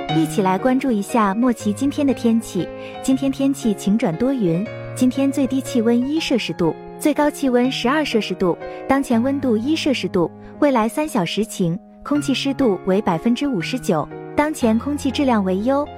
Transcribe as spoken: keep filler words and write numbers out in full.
一起来关注一下莫奇今天的天气。今天天气晴转多云，今天最低气温一摄氏度，最高气温十二摄氏度，当前温度一摄氏度。未来三小时晴，空气湿度为百分之五十九，当前空气质量为优。